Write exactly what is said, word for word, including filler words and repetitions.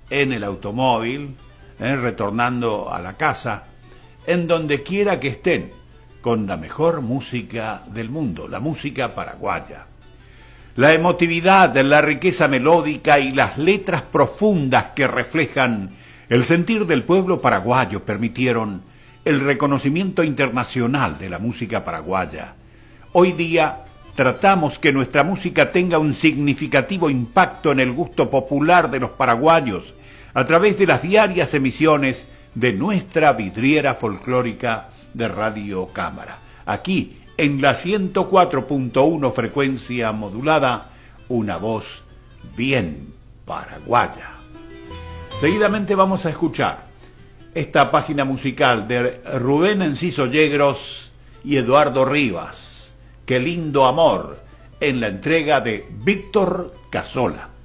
en el automóvil, eh, retornando a la casa, en donde quiera que estén, con la mejor música del mundo, la música paraguaya. La emotividad, la riqueza melódica y las letras profundas que reflejan el sentir del pueblo paraguayo permitieron el reconocimiento internacional de la música paraguaya. Hoy día tratamos que nuestra música tenga un significativo impacto en el gusto popular de los paraguayos a través de las diarias emisiones de nuestra vidriera folclórica de Radio Cámara. Aquí, en la ciento cuatro punto uno frecuencia modulada, una voz bien paraguaya. Seguidamente vamos a escuchar esta página musical de Rubén Enciso Yegros y Eduardo Rivas. Qué lindo amor, en la entrega de Víctor Casola.